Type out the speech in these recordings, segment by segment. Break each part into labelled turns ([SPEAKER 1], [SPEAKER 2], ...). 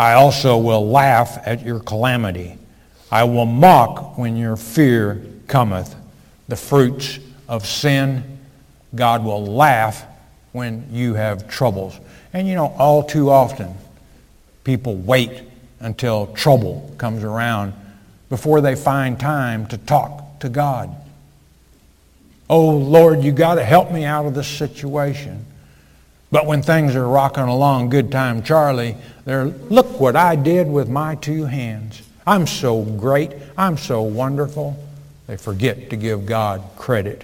[SPEAKER 1] I also will laugh at your calamity. I will mock when your fear cometh. The fruits of sin, God will laugh when you have troubles. And you know, all too often, people wait until trouble comes around before they find time to talk to God. Oh, Lord, you got to help me out of this situation. But when things are rocking along, good time Charlie, look what I did with my two hands. I'm so great. I'm so wonderful. They forget to give God credit.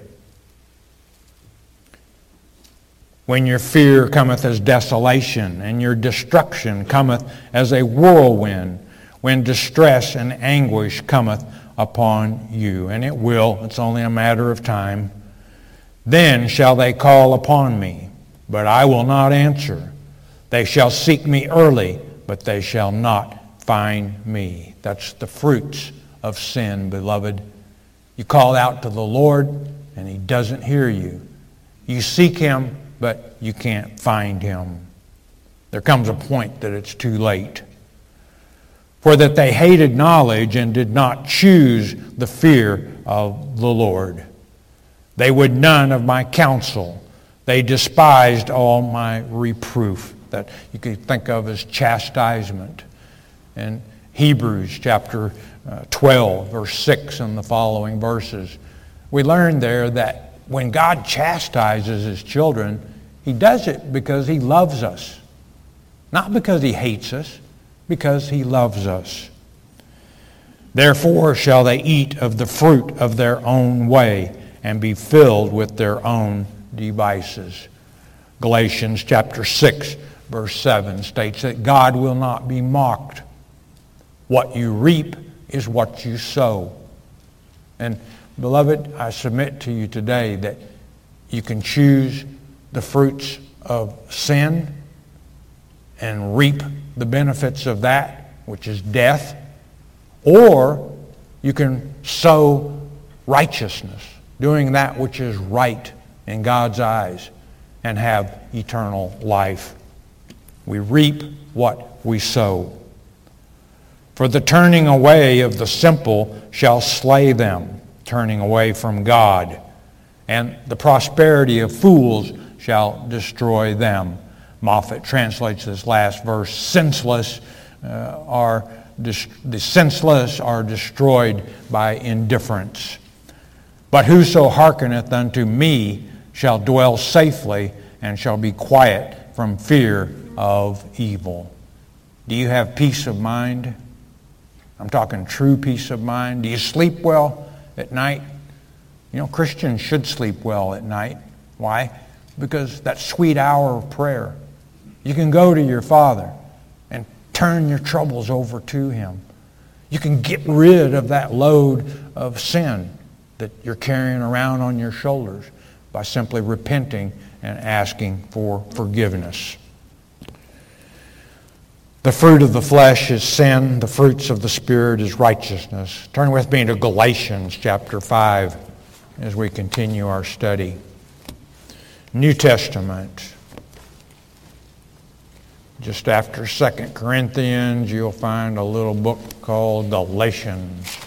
[SPEAKER 1] When your fear cometh as desolation, and your destruction cometh as a whirlwind, when distress and anguish cometh upon you, and it will, it's only a matter of time, then shall they call upon me, but I will not answer. They shall seek me early, but they shall not find me. That's the fruits of sin, beloved. You call out to the Lord, and He doesn't hear you. You seek Him, but you can't find Him. There comes a point that it's too late. For that they hated knowledge and did not choose the fear of the Lord. They would none of my counsel. They despised all my reproof. That you could think of as chastisement. In Hebrews chapter 12, verse 6 and the following verses, we learn there that when God chastises His children, He does it because He loves us. Not because He hates us, because He loves us. Therefore shall they eat of the fruit of their own way and be filled with their own devices. Galatians chapter 6, verse 7 states that God will not be mocked. What you reap is what you sow. And beloved, I submit to you today that you can choose the fruits of sin and reap the benefits of that, which is death, or you can sow righteousness, doing that which is right in God's eyes, and have eternal life. We reap what we sow. For the turning away of the simple shall slay them, turning away from God, and the prosperity of fools shall destroy them. Moffat translates this last verse, the senseless are destroyed by indifference. But whoso hearkeneth unto me shall dwell safely and shall be quiet from fear of evil. Do you have peace of mind? I'm talking true peace of mind. Do you sleep well at night? You know, Christians should sleep well at night. Why? Because that sweet hour of prayer. You can go to your Father and turn your troubles over to Him. You can get rid of that load of sin that you're carrying around on your shoulders by simply repenting and asking for forgiveness. The fruit of the flesh is sin. The fruits of the Spirit is righteousness. Turn with me to Galatians chapter 5 as we continue our study. New Testament. Just after 2 Corinthians, you'll find a little book called Galatians.